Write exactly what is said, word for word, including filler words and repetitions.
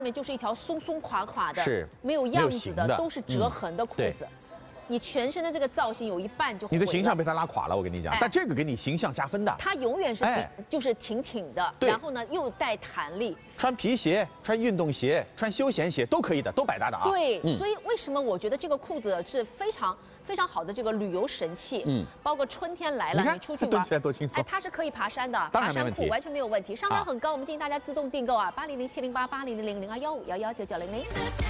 面就是一条松松垮垮的， 是没有样子的， 的都是折痕的裤子。嗯、你全身的这个造型有一半就毁了， 你的形象被他拉垮了。我跟你讲，哎、但这个给你形象加分的。 它永远是、哎、就是挺挺的，然后呢又带弹力。 穿皮鞋、穿运动鞋、穿休闲鞋都可以的，都百搭的啊。 对，嗯、所以为什么我觉得这个裤子是非常。非常好的这个旅游神器，嗯，包括春天来了，你出去玩， 蹲起来多轻松。 哎，它是可以爬山的， 爬山裤完全没有问题，上单很高，我们建议大家自动订购啊，八零零七零八八零零零零二幺五幺幺九九零零。